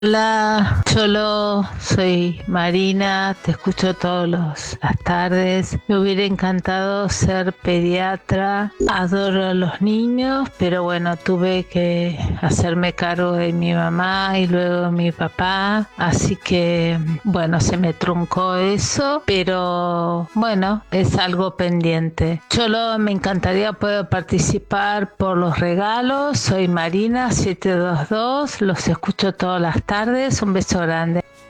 Hola, Cholo, soy Marina, te escucho las tardes. Me hubiera encantado ser pediatra, adoro a los niños, pero bueno, tuve que hacerme cargo de mi mamá y luego de mi papá, así que bueno, se me truncó eso, pero bueno, es algo pendiente. Cholo, me encantaría poder participar por los regalos, soy Marina 722, los escucho todas las tardes, un beso grande.